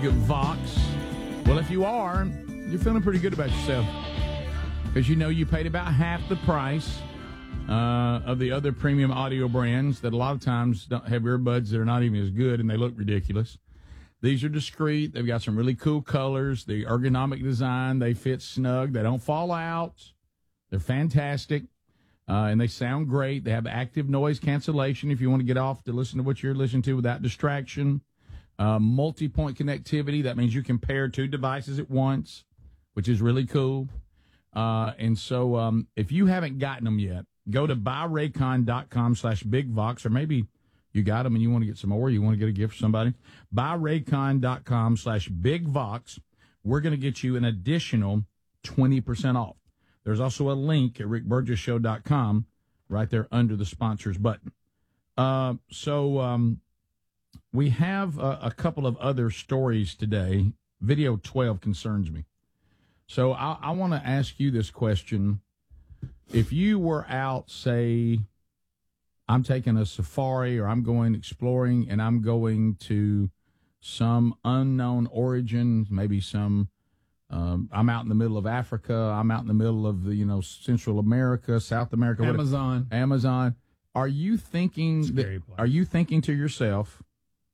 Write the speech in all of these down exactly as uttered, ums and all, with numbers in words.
Vox. Well, if you are, you're feeling pretty good about yourself because you know you paid about half the price uh, of the other premium audio brands that a lot of times don't have earbuds that are not even as good and they look ridiculous. These are discreet. They've got some really cool colors. The ergonomic design, they fit snug. They don't fall out. They're fantastic, uh, and they sound great. They have active noise cancellation if you want to get off to listen to what you're listening to without distraction. Uh, multi-point connectivity. That means you can pair two devices at once, which is really cool. Uh, and so um, if you haven't gotten them yet, go to buyraycon.com slash bigvox, or maybe you got them and you want to get some more, you want to get a gift for somebody. buyraycon.com slash bigvox. We're going to get you an additional twenty percent off. There's also a link at rick burgess show dot com right there under the sponsors button. Uh, so... Um, We have a, a couple of other stories today. Video twelve concerns me. So I, I want to ask you this question. If you were out, say, I'm taking a safari or I'm going exploring and I'm going to some unknown origin, maybe some, um, I'm out in the middle of Africa, I'm out in the middle of the, you know, Central America, South America. Amazon. Whatever, Amazon. Are you thinking, that, are you thinking to yourself,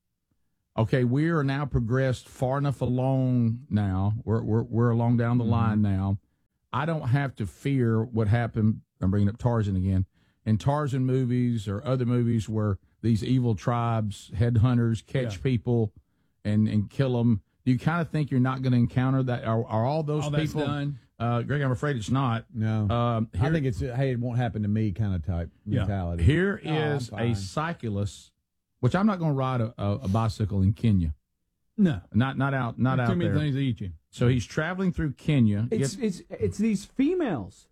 okay, we are now progressed far enough along now. We're we're we're along down the mm-hmm. line now. I don't have to fear what happened. I'm bringing up Tarzan again. In Tarzan movies or other movies where these evil tribes, headhunters, catch yeah. people and, and kill them. Do you kind of think you're not going to encounter that? Are, are all those all people? That's done? Uh, Greg, I'm afraid it's not. No. Um, here, I think it's, hey, it won't happen to me kind of type yeah. mentality. Here oh, is a cyclist. Which I'm not going to ride a, a, a bicycle in Kenya. No, not not out, not There's out too many there. things to eat you. So he's traveling through Kenya. It's Gets, it's it's these females.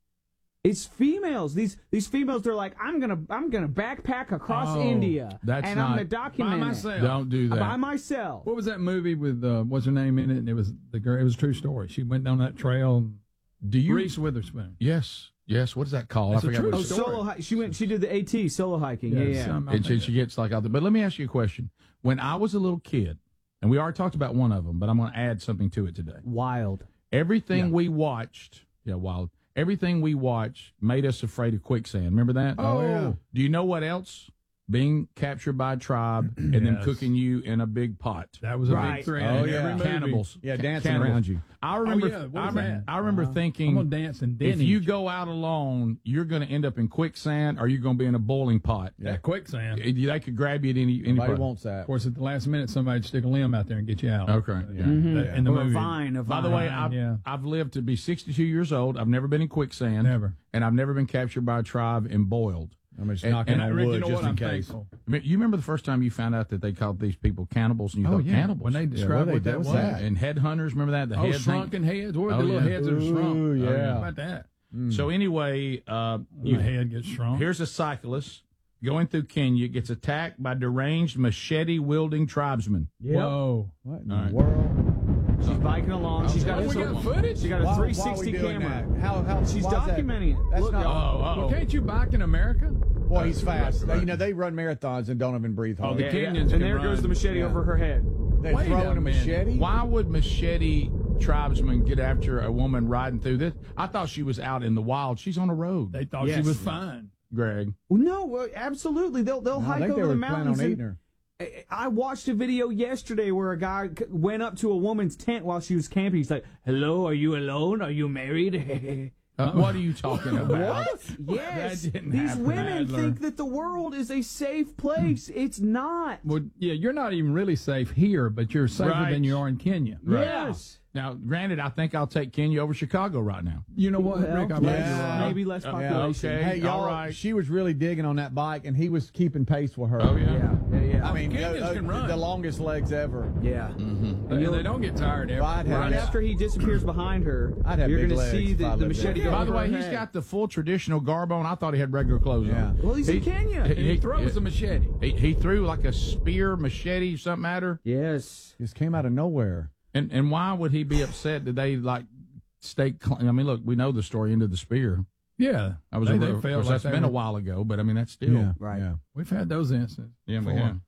It's females. These these females. They're like, I'm gonna I'm gonna backpack across oh, India, that's and not, I'm gonna document by myself. it. Don't do that By myself. What was that movie with uh, what's her name in it? And it was the girl. It was a true story. She went down that trail. Do you Reese Witherspoon? Yes. Yes, what is that called? That's I forgot. A What oh, it's solo. Hi- she went. She did the AT solo hiking. Yeah, yeah. yeah. Some, and she, she gets like out there. But let me ask you a question. When I was a little kid, and we already talked about one of them, but I'm going to add something to it today. Wild. Everything yeah. we watched, yeah, wild. Everything we watched made us afraid of quicksand. Remember that? Oh, yeah. Do you know what else? Being captured by a tribe and yes. then cooking you in a big pot. That was a right. big threat. Oh, in yeah. every movie. Cannibals. Yeah, dancing Cannibals. around you. I remember. Oh, yeah. What I, was remember that? I remember Uh, thinking, I'm gonna dance and if Denny. you go out alone, you're going to end up in quicksand, or you're going to be in a boiling pot. Yeah, quicksand. It- They could grab you at any any Nobody point. wants that. Of course, at the last minute, somebody'd stick a limb out there and get you out. Okay. Yeah. Mm-hmm. The- in the Or a movie. vine. A By vine. the way, I've, yeah. I've lived to be sixty-two years old. I've never been in quicksand. Never. And I've never been captured by a tribe and boiled. I'm just And- knocking and on Rick, wood you know just what? in I'm case. thankful. I mean, you remember the first time you found out that they called these people cannibals, and you Oh, thought yeah. cannibals? When they described what what they- that what's was. that? And headhunters, remember that? The Oh, heads shrunken heads. What were Oh, the little yeah. heads that are shrunk? Ooh, yeah. How about that? So anyway, uh, Your head gets shrunk. here's a cyclist going through Kenya, gets attacked by deranged machete-wielding tribesmen. Yep. Whoa. What in All the right. world? She's biking along. She's got, Oh, we a, got footage? She got a Why- three why are we sixty doing camera. that? How, how, She's why is that? documenting it. That's Look, not. Oh, oh. Well, can't you bike in America? Boy, he's fast. right, right. You know, they run marathons and don't even breathe hard. the yeah, Kenyans yeah. And can there run. goes the machete Yeah. over her head. They're Wait throwing a a minute. machete. Why would machete tribesmen get after a woman riding through this? I thought she was out in the wild. She's on the road. They thought Yes. she was fine. Greg. Well, no, well, absolutely. They'll they'll No, I hike think they over were the planning mountains. on and- eating her. I- I watched a video yesterday where a guy c- went up to a woman's tent while she was camping. He's like, "Hello, are you alone? Are you married?" Uh, what are you talking about? Yes, That didn't these happen, women Adler. think that the world is a safe place. It's not. Well, yeah, you're not even really safe here, but you're safer Right. than you are in Kenya. Yes. Now, granted, I think I'll take Kenya over Chicago right now. You know what, Well, Rick? I yeah. bet you're right. maybe less Uh, population. okay. Hey, y'all, all right. she was really digging on that bike, and he was keeping pace with her. Oh, yeah? Yeah, yeah, yeah. I mean, Kenyans uh, can uh, run. the longest legs ever. yeah. Mm-hmm. And they don't get tired ever. I'd have Right Yeah. after he disappears behind her, I'd have you're big going to legs see if I the, the lived machete there. go By the over way, her he's head. got the full traditional garb on. I thought he had regular clothes Yeah. on. Well, he's in Kenya. And he throws he- a machete. He, he threw like a spear, machete, something at her. Yes. Just came out of nowhere. And and why would he be upset? Did they like stay? Cl- I mean, look, we know the story into the spear. Yeah. I was they, over, they of felt course, like that's they been a were- while ago, but I mean, that's still. Yeah, Right. Yeah. We've had those incidents. Yeah, we before. have.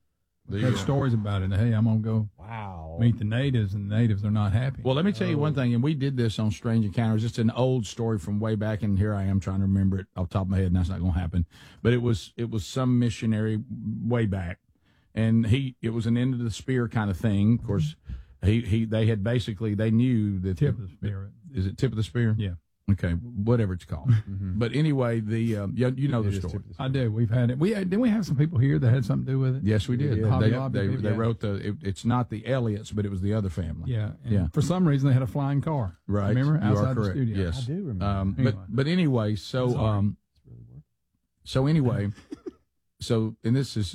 The, Had uh, stories about it. Hey, I'm gonna go Wow. meet the natives, and the natives are not happy. Well, let me tell you one thing, and we did this on Strange Encounters. It's an old story from way back, and here I am trying to remember it off the top of my head, and that's not going to happen. But it was it was some missionary way back, and he it was an end of the spear kind of thing. Of course, he, he they had basically they knew that Tip of the spear. Is it tip of the spear? Yeah. Okay, whatever it's called. But anyway, the um, you, you know the story. I do. We've had it. We had, didn't we have some people here that had something to do with it? Yes, we did. Hobby They, Lobby they, people? they Yeah. wrote the. It, it's not the Elliots, but it was the other family. Yeah. And Yeah. For some reason, they had a flying car. Right. Remember? You Outside are the correct. studio. Yes. I do remember. Um, Anyway. But but anyway, so Sorry. um, so anyway, so and this is,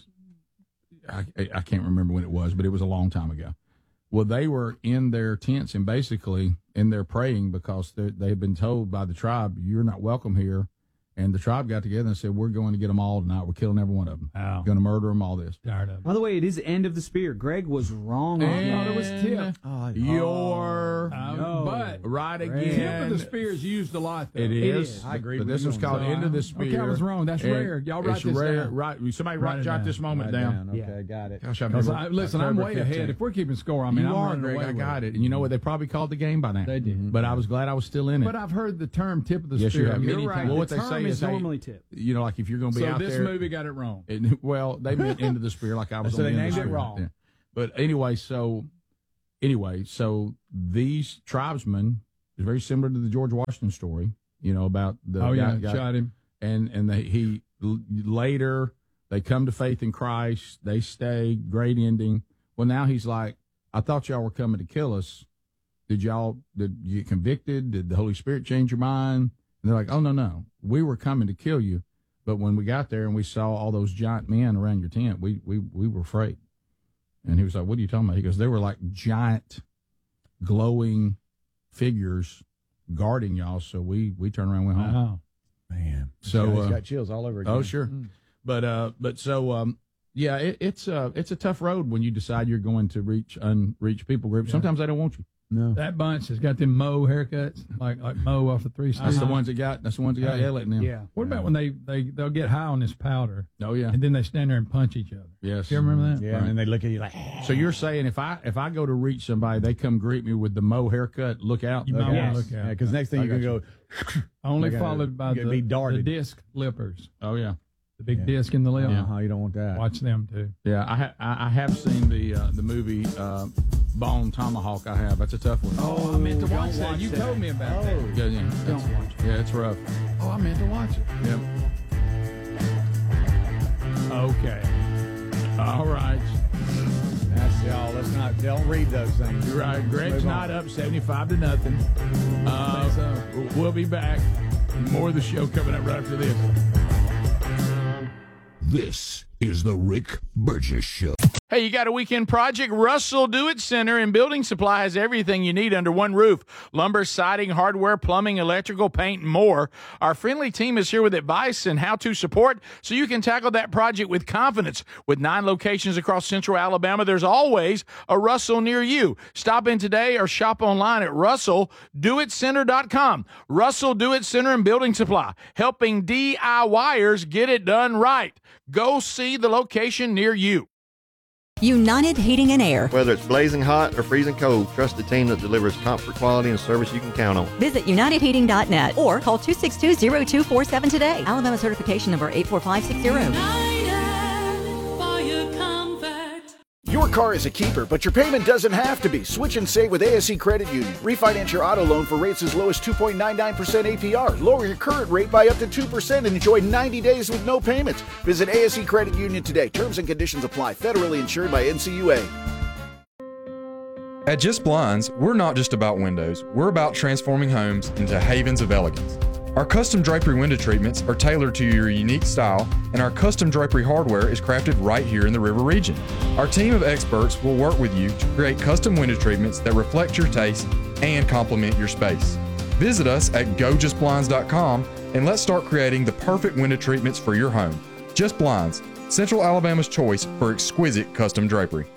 I I I can't remember when it was, but it was a long time ago. Well, they were in their tents and basically in there praying because they they had been told by the tribe, "You're not welcome here." And the tribe got together and said, "We're going to get them all tonight. We're killing every one of them. Wow. Going to murder them. All this." Tired of it. By the way, it is end of the spear. Greg was wrong on And that. it was Tip. Oh, You're Um, no. But right Tip again. of the spear is used a lot, though. It is. is. I agree But with this you was on called that. End of the Okay, Spear. I was wrong. That's And rare. Y'all write it's this rare. down. Right. Somebody Write write, it jot down. this moment Write it down. Okay, Yeah. got it. Gosh, I've 'Cause never, I, listen, I'm October way ahead. fifteenth. If we're keeping score, I mean, you I'm are, running Greg. away I with got it. And you know what? They probably called the game by now. They did. But I was glad I was still in it. But I've heard the term tip of the Yes, you spear have. many You're right. times. Well, what the they term say is is, hey, normally tip. you know, like if you're going to be So out this there. movie got it wrong. And, well, they meant End of the Spear like I was So on they the end of named the it spear. wrong. Yeah. But anyway, so anyway, so these tribesmen is very similar to the George Washington story, you know, about the Oh, yeah. guy, guy- Shot him. and and they, he l- later they come to faith in Christ. They stay. Great ending. Well, now he's like, I thought y'all were coming to kill us. Did y'all did you get convicted? Did the Holy Spirit change your mind? And they're like, oh no no, we were coming to kill you, but when we got there and we saw all those giant men around your tent, we we we were afraid. And he was like, what are you talking about? He goes, they were like giant, glowing figures guarding y'all. So we we turned around and went home. Wow. Man. So, He's uh, got chills all over again. Oh, sure. But uh, but so um, yeah, it, it's uh, it's a tough road when you decide you're going to reach unreached people groups. Sometimes they don't want you. No. That bunch has got them Mo haircuts, like like Mo off the Three That's Stooges. the ones that got. That's the ones that got Yeah. Elliot in them. Yeah. What about when they, they, they'll get high on this powder, Oh yeah. and then they stand there and punch each other? Yes. You ever remember that? Yeah, and then they look at you like, So you're saying if I if I go to reach somebody, they come greet me with the Mo haircut. Look out. You might okay. want Yes. to look yeah, out. because next thing I you're got going to go, Only They're gonna- followed by you're the, gonna be the darted. disc lippers, Oh yeah. the big Yeah. disc in the lip. uh-huh, you don't want that. Watch them too. Yeah. I ha- I I have seen the uh, the movie uh, Bone Tomahawk. I have. That's a tough one. Oh, I meant to don't watch that. watch You that. told me about Oh. that. Yeah, yeah. Don't It's- watch Yeah, it's rough. Oh, I meant to watch it. Yep. Okay. All right. That's y'all. Let's not, don't read those things. You're right. Greg's Move not on. up seventy-five to nothing. Uh, so. We'll be back. More of the show coming up right after this. This is the Rick Burgess Show. Hey, you got a weekend project? Russell Do It Center and Building Supply has everything you need under one roof. Lumber, siding, hardware, plumbing, electrical, paint, and more. Our friendly team is here with advice and how-to support so you can tackle that project with confidence. With nine locations across central Alabama, there's always a Russell near you. Stop in today or shop online at russell do it center dot com. Russell Do It Center and Building Supply, helping DIYers get it done right. Go see the location near you. United Heating and Air. Whether it's blazing hot or freezing cold, trust the team that delivers comfort, quality, and service you can count on. Visit united heating dot net or call two six two, zero two four seven today. Alabama certification number eight four five six zero. Your car is a keeper, but your payment doesn't have to be. Switch and save with A S E Credit Union. Refinance your auto loan for rates as low as two point nine nine percent A P R. Lower your current rate by up to two percent and enjoy ninety days with no payments. Visit A S E Credit Union today. Terms and conditions apply. Federally insured by N C U A. At Just Blinds, we're not just about windows. We're about transforming homes into havens of elegance. Our custom drapery window treatments are tailored to your unique style, and our custom drapery hardware is crafted right here in the River region. Our team of experts will work with you to create custom window treatments that reflect your taste and complement your space. Visit us at go just blinds dot com and let's start creating the perfect window treatments for your home. Just Blinds, Central Alabama's choice for exquisite custom drapery.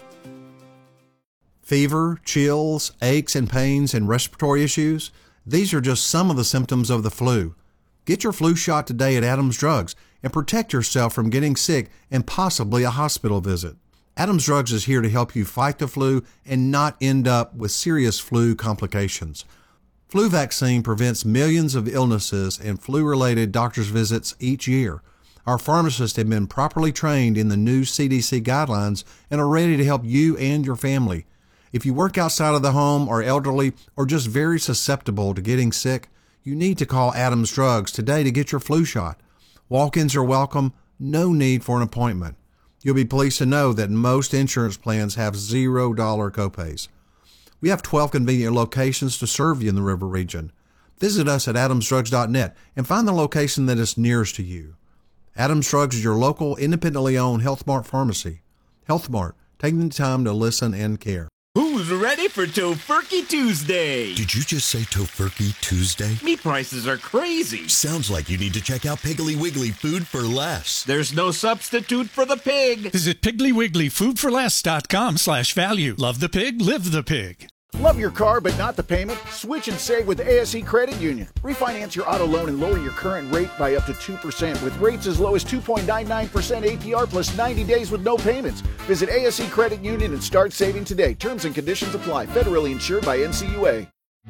Fever, chills, aches and pains, and respiratory issues, these are just some of the symptoms of the flu. Get your flu shot today at Adams Drugs and protect yourself from getting sick and possibly a hospital visit. Adams Drugs is here to help you fight the flu and not end up with serious flu complications. Flu vaccine prevents millions of illnesses and flu-related doctor's visits each year. Our pharmacists have been properly trained in the new C D C guidelines and are ready to help you and your family. If you work outside of the home, are elderly, or just very susceptible to getting sick, you need to call Adams Drugs today to get your flu shot. Walk-ins are welcome, no need for an appointment. You'll be pleased to know that most insurance plans have zero dollar copays. We have twelve convenient locations to serve you in the River region. Visit us at adams drugs dot net and find the location that is nearest to you. Adams Drugs is your local, independently owned Health Mart pharmacy. Health Mart, taking the time to listen and care. Who's ready for Tofurkey Tuesday? Did you just say Tofurkey Tuesday? Meat prices are crazy. Sounds like you need to check out Piggly Wiggly Food for Less. There's no substitute for the pig. Visit Piggly Wiggly Food For Less dot com slash value. Love the pig, live the pig. Love your car but not the payment? Switch and save with A S E Credit Union. Refinance your auto loan and lower your current rate by up to two percent with rates as low as two point nine nine percent A P R plus ninety days with no payments. Visit A S E Credit Union and start saving today. Terms and conditions apply. Federally insured by N C U A.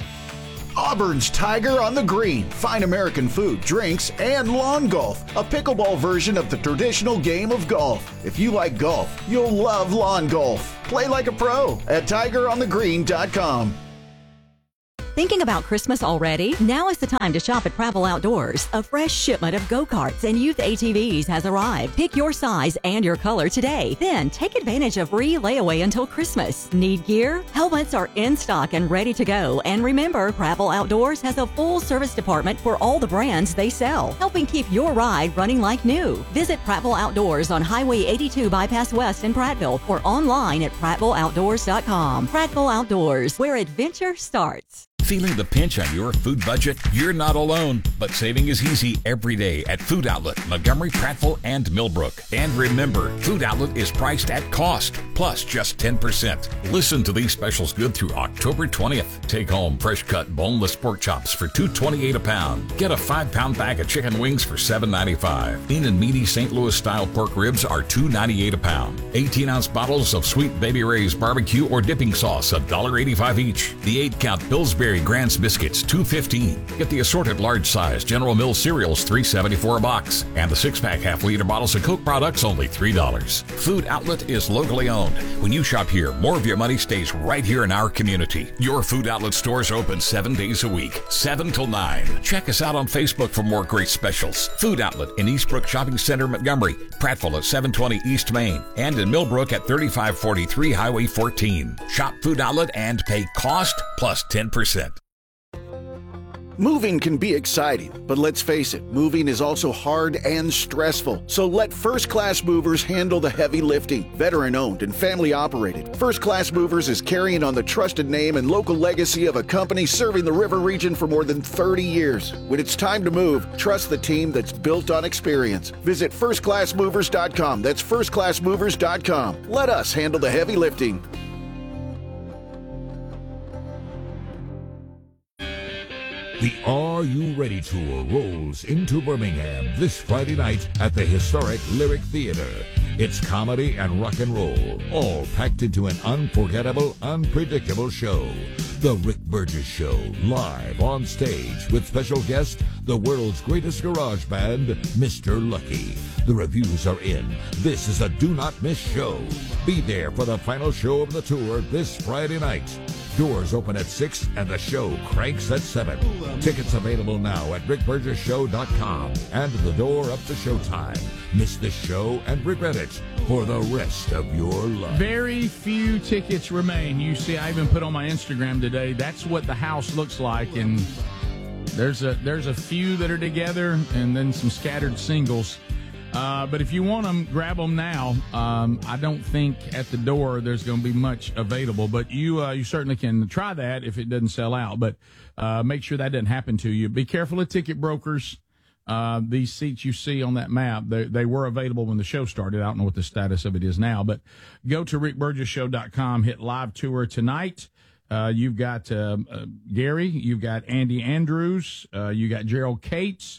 Auburn's Tiger on the Green. Fine American food, drinks, and lawn golf. A pickleball version of the traditional game of golf. If you like golf, you'll love lawn golf. Play like a pro at tiger on the green dot com. Thinking about Christmas already? Now is the time to shop at Prattville Outdoors. A fresh shipment of go-karts and youth A T Vs has arrived. Pick your size and your color today. Then take advantage of free layaway until Christmas. Need gear? Helmets are in stock and ready to go. And remember, Prattville Outdoors has a full service department for all the brands they sell, helping keep your ride running like new. Visit Prattville Outdoors on Highway eighty-two Bypass West in Prattville or online at prattville outdoors dot com. Prattville Outdoors, where adventure starts. Feeling the pinch on your food budget? You're not alone, but saving is easy every day at Food Outlet, Montgomery, Prattville, and Millbrook. And remember, Food Outlet is priced at cost, plus just ten percent. Listen to these specials good through October twentieth. Take home fresh cut boneless pork chops for two twenty-eight a pound. Get a five pound bag of chicken wings for seven ninety-five. Lean and meaty Saint Louis style pork ribs are two ninety-eight a pound. eighteen ounce bottles of Sweet Baby Ray's barbecue or dipping sauce, one eighty-five each. The eight count Pillsbury Grants biscuits, two fifteen. Get the assorted large size General Mills cereals, three seventy-four a box. And the six pack half liter bottles of Coke products, only three dollars. Food Outlet is locally owned. When you shop here, more of your money stays right here in our community. Your Food Outlet stores are open seven days a week, seven till nine. Check us out on Facebook for more great specials. Food Outlet in Eastbrook Shopping Center, Montgomery, Prattville at seven twenty East Main, and in Millbrook at thirty-five forty-three Highway fourteen. Shop Food Outlet and pay cost plus ten percent. Moving can be exciting, but let's face it, moving is also hard and stressful. So let First Class Movers handle the heavy lifting. Veteran owned and family operated, First Class Movers is carrying on the trusted name and local legacy of a company serving the River region for more than thirty years. When it's time to move, trust the team that's built on experience. Visit first class movers dot com. That's first class movers dot com. Let us handle the heavy lifting. The Are You Ready Tour rolls into Birmingham this Friday night at the historic Lyric Theater. It's comedy and rock and roll, all packed into an unforgettable, unpredictable show. The Rick Burgess Show, live on stage with special guest, the world's greatest garage band, Mister Lucky. The reviews are in. This is a do not miss show. Be there for the final show of the tour this Friday night. Doors open at six and the show cranks at seven. Tickets available now at rick burgess show dot com and the door up to showtime. Miss this show and regret it for the rest of your life. Very few tickets remain. You see, I even put on my Instagram today, that's what the house looks like, and there's a there's a few that are together and then some scattered singles. Uh, but if you want them, grab them now. Um, I don't think at the door there's going to be much available, but you uh, you certainly can try that if it doesn't sell out. But uh, make sure that doesn't happen to you. Be careful of ticket brokers. Uh, these seats you see on that map, they, they were available when the show started. I don't know what the status of it is now, but go to rick burgess show dot com, hit live tour tonight. Uh, you've got uh, uh, Gary, you've got Andy Andrews, uh, you got Gerald Cates.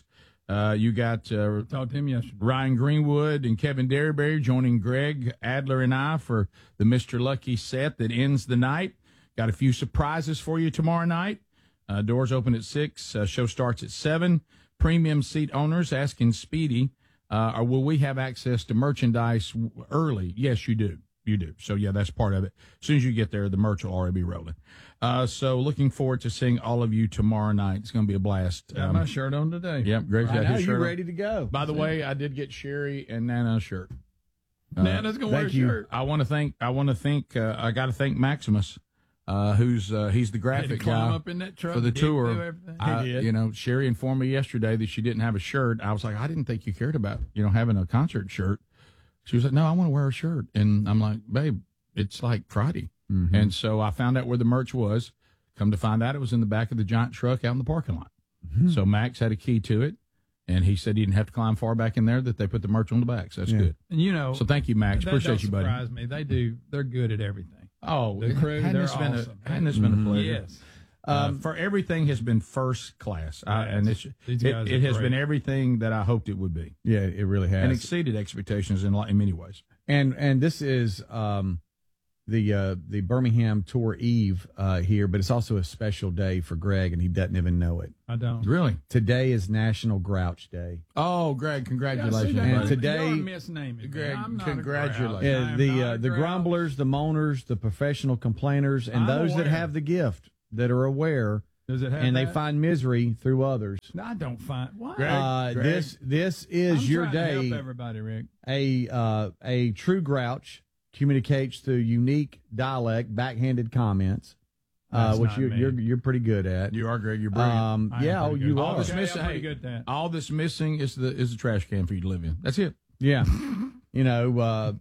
Uh, you got uh, talked to him yesterday. Ryan Greenwood and Kevin Derryberry joining Greg Adler and I for the Mister Lucky set that ends the night. Got a few surprises for you tomorrow night. Uh, doors open at six. Uh, show starts at seven. Premium seat owners asking Speedy, uh, or will we have access to merchandise early? Yes, you do. You do. So, yeah, that's part of it. As soon as you get there, the merch will already be rolling. Uh, so, looking forward to seeing all of you tomorrow night. It's going to be a blast. Got Um, my shirt on today. Yep, Greg's got Now his you shirt on. ready to go? By the way, I did get Sherry and Nana a shirt. Nana's gonna wear a thank you. shirt. I want to thank. I want to thank. Uh, I got to thank Maximus, uh, who's uh, he's the graphic climb guy up in that truck, for the dig through tour. everything. I, He did. You know, Sherry informed me yesterday that she didn't have a shirt. I was like, I didn't think you cared about you know having a concert shirt. She was like, No, I want to wear a shirt, and I'm like, Babe, it's like Friday, Mm-hmm. and so I found out where the merch was. Come to find out, it was in the back of the giant truck out in the parking lot. Mm-hmm. So Max had a key to it, and he said he didn't have to climb far back in there, that they put the merch on the back. So that's Yeah. good. And you know, so thank you, Max. that Appreciate don't you, buddy. surprise me. They do. They're good at everything. Oh, the crew, hadn't they're this been awesome. a, hadn't this been a pleasure? Yes. Uh, Um, for everything has been first class, I, and it's, These it, guys it are has great. been everything that I hoped it would be, Yeah, it really has. and exceeded expectations in, lot- in many ways. And and this is um, the uh, the Birmingham Tour Eve uh, here, but it's also a special day for Greg, and he doesn't even know it. I don't. Really? Today is National Grouch Day. Oh, Greg, congratulations! Yeah, see, And buddy. today- You're misnaming. Greg, I'm not congratulations. A Yeah, grouch. I'm the not uh, a the grouch. grumblers, the moaners, the professional complainers, and I'm those that aware. have the gift that are aware, Does it have and they that? find misery through others. I don't find what. Greg, Uh, Greg. this this is I'm your trying to day. help everybody, Rick. A uh, a true grouch communicates through unique dialect, backhanded comments, uh, That's which not you, me. you're you're pretty good at. You are, Greg. You're brilliant. Um, I am yeah, oh, pretty you good. all are. this Okay, missing, I'm pretty hey, good at that. all this missing is the is the trash can for you to live in. That's it. Yeah, you know, uh,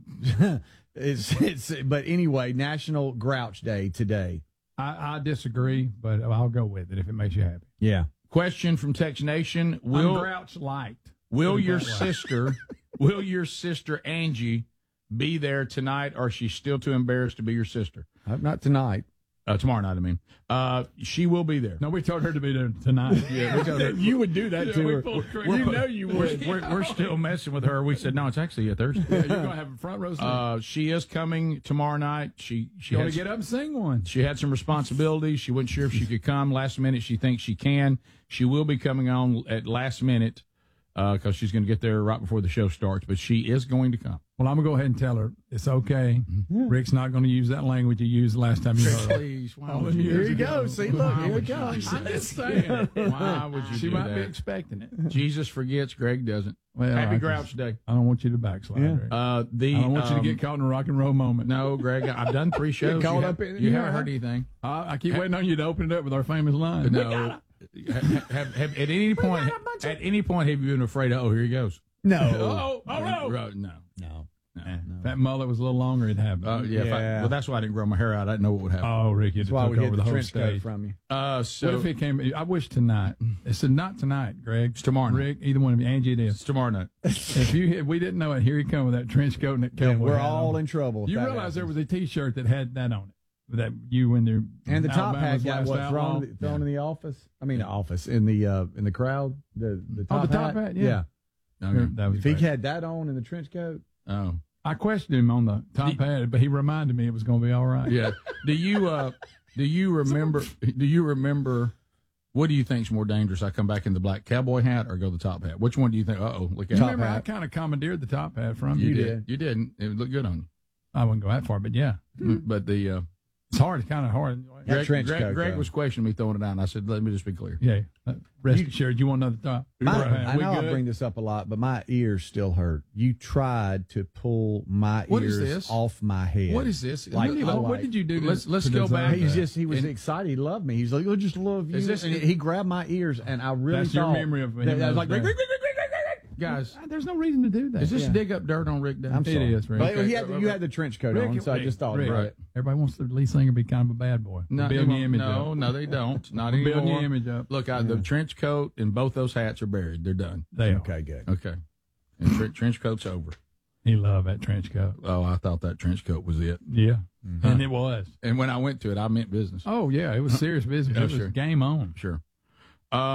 it's it's. But anyway, National Grouch Day today. I, I disagree, but I'll go with it if it makes you happy. Yeah. Question from Tex Nation: I'm Will grouch light. will Put it your that way. sister will your sister Angie be there tonight, or is she still too embarrassed to be your sister? Uh, not tonight. Uh, tomorrow night, I mean. Uh, she will be there. No, we told her to be there tonight. Yeah, we told her- you would do that Yeah, to we her. pulled We're, We're you pu- know you we're, would. We're, we're still messing with her. We said, no, it's actually a Thursday. Yeah, you're gonna have a front row seat. Uh, she is coming tomorrow night. She she you want had, to get up and sing one? she had some responsibilities. She wasn't sure if she could come. Last minute, she thinks she can. She will be coming on at last minute because uh, she's going to get there right before the show starts. But she is going to come. Well, I'm gonna go ahead and tell her it's okay. Rick's not going to use that language you used last time you heard her. Please, why All would them you? years Here you ago. go. See, look, Why here would it you goes. do I'm just saying. Why would you She do might be that? expecting it. Jesus forgets, Greg doesn't. Well, Happy I Grouch Day. I don't want you to backslide. Yeah. Rick. Uh, the I don't want you um, to get caught in a rock and roll moment. No, Greg, I've done three shows. caught you up ha- in it, you yeah. haven't heard anything. I, I keep waiting on you to open it up with our famous line. No. have, have, have, at any point, at any point, have you been afraid of? Oh, here he goes. No. Oh, oh no. Ro- no. No. If that mullet was a little longer, it'd happen. Uh, yeah. If I, Yeah. well, that's why I didn't grow my hair out. I didn't know what would happen. Oh, Ricky, That's it why took we over hid the the whole trench coat stage. from you. Uh, so What if it came? I wish tonight. It's not tonight, Greg. It's tomorrow night. Rick, either one of you, Angie, it it's is. tomorrow night. If you, if we didn't know it, here he come with that trench coat and that Yeah, cowboy we're hat all on. in trouble. if You that realize there happens. was a T-shirt that had that on it, that you and the And the top Alabama's hat got last what outlaw. thrown, thrown in the office. I mean, the office in the uh, in the crowd. The the Oh, top the top hat, yeah. Okay. That was If he great. had that on in the trench coat, Oh, I questioned him on the top hat, but he reminded me it was going to be all right. yeah. Do you uh, do you remember? Do you remember? What do you think's more dangerous? I come back in the black cowboy hat or go the top hat? Which one do you think? Uh oh, look at You it. remember I hat. kind of commandeered the top hat from You you. did. You didn't. It looked good on I wouldn't go that far, but yeah, you. But the uh, it's hard. It's kind of hard. That Greg, trench Greg, coat, Greg though. was questioning me throwing it down. I said, "Let me just be clear." Yeah. uh, Rest assured, you want another top? my, Right. I We know I good? bring this up a lot, but my ears still hurt. You tried to pull my What is ears this? off my head. What is this? Like, What, I what like- did you do? To, Let's- let's to go deserve back. that? He's just he was And- excited. He loved me. He's like, "I just love you." Is this- and he grabbed my ears, and I really That's your thought memory of him that, I was those like, days. "Rick, Rick, Rick, Rick, Rick, Rick, Rick." Guys, There's no reason to do that. is this Yeah. dig up dirt on Rick? Day? I'm It sorry. is, Rick. But Okay, he had the, okay. you had the trench coat Rick, on, so I just thought Rick, about it. Everybody wants the lead singer to be kind of a bad boy. No, Building no, your image no, up. no, they don't. Not Building anymore. your image up. Look, I, the trench coat and both those hats are buried. They're done. They are. Okay, good. Okay, and tre- trench coat's over. He loved that trench coat. Oh, I thought that trench coat was it. Yeah, Mm-hmm. and it was. And when I went to it, I meant business. Oh yeah, it was serious business. Yeah, it was sure. game on. Sure. Um,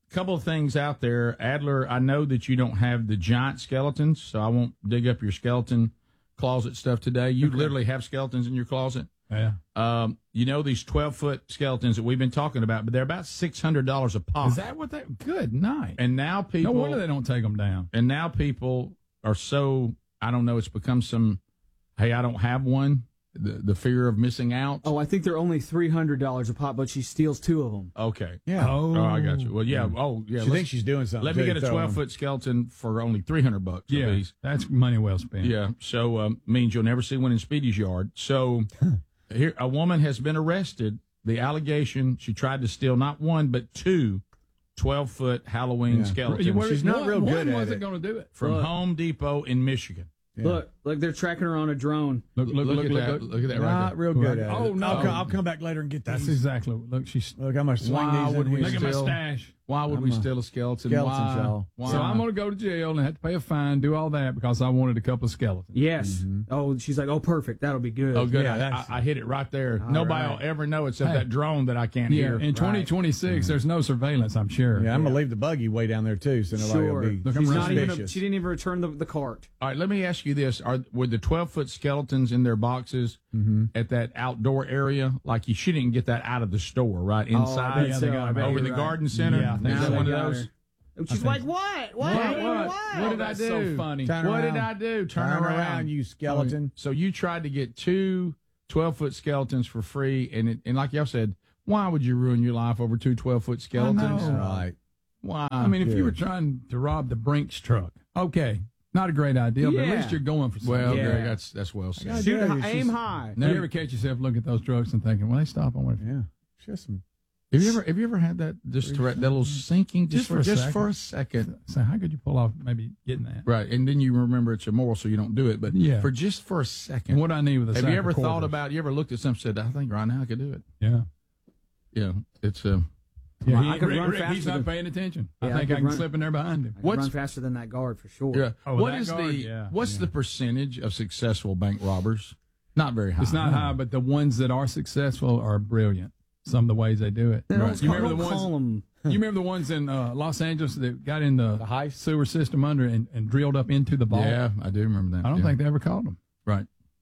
couple of things out there. Adler, I know that you don't have the giant skeletons, so I won't dig up your skeleton closet stuff today. You Okay. literally have skeletons in your closet. Yeah. Um, you know these twelve-foot skeletons that we've been talking about, but they're about six hundred dollars a pop. Is that what they? Good night. And now people. No wonder they don't take them down. And now people are so, I don't know, it's become some, hey, I don't have one. The, the fear of missing out. Oh, I think they're only three hundred dollars a pop, but she steals two of them. Okay. Yeah. Oh, oh I got you. Well, yeah. Oh, yeah. She let's- thinks she's doing something. Let me too, get a so, um, twelve-foot skeleton for only three hundred bucks. Yeah, apiece. that's money well spent. Yeah. So um, means you'll never see one in Speedy's yard. So here, a woman has been arrested. The allegation, she tried to steal not one but two twelve-foot Halloween Yeah. skeletons. What- She's not one- real good one at wasn't it. going to do it. from Look. Home Depot in Michigan. Yeah. Look, like they're tracking her on a drone. Look, look, Look look, at look, that. look. Look at that right Not there. real good at Oh, it. no. I'll, co- I'll come back later and get That's these. exactly. Look, she's. Look, I'm going to swing Why these would in we here. Look at my still- stash. Why would I'm we a steal a skeleton? skeleton Why? shell. Why? So I'm going to go to jail and have to pay a fine, do all that because I wanted a couple of skeletons. Yes. Oh, she's like, oh, perfect. That'll be good. Oh, good. Yeah, I, that's- I, I hit it right there. All Nobody right. will ever know except Hey. that drone that I can't Yeah, hear. in twenty twenty-six, there's no surveillance, I'm sure. Yeah, I'm going to leave the buggy way down there, too, so nobody Sure. will be Look, I'm She's not even. A, suspicious. she didn't even return the, the cart. All right, let me ask you this: Are were the twelve-foot skeletons in their boxes Mm-hmm. at that outdoor area? Like you shouldn't get that out of the store, right? Oh, I Inside, bet so. I bet over you're the right. garden center. Yeah, I think Is so. that one of Now they got those? her. And she's like, what? What? What? What? What? What? What did I That's do? so funny. Turn What did around. I do? Turn, Turn around. around, you skeleton. So you tried to get two twelve-foot skeletons for free, and it, and like y'all said, why would you ruin your life over two twelve-foot skeletons? know. Right. Why? I mean, if you Yeah. were trying to rob the Brinks truck, okay, not a great idea, but at Yeah. least you're going for something. well, Yeah. Greg, that's that's well said. gotta Shoot Yeah, high, she's- aim high. Now, you ever catch yourself looking at those trucks and thinking, well, they stop on with Yeah. She has some. Have you ever have you ever had that just to, that little sinking just, Just for for a just second. for a second? So how could you pull off maybe getting that? Right, and then you remember it's immoral, so you don't do it. But Yeah. for just for a second, And what I need with a have sack you of ever thought quarters. about? You ever looked at something and said, "I think right now I could do it." Yeah. Yeah, it's uh, Yeah, I he, could Rick, run Rick, he's faster not than- paying attention. Yeah, I I think could I, can run- slip in there behind him. I can What's- run faster than that guard for sure. yeah. Oh, what that is guard, the yeah, what's yeah. the percentage of successful bank robbers? Not very high. It's not high, but the ones that are successful are brilliant. Some of the ways they do it. They don't Right. You call- remember the don't ones? call 'em- You remember the ones in uh, Los Angeles that got in the, The heist? sewer system under and, and drilled up into the vault? Yeah, I do remember that. I don't yeah. think they ever caught them. right.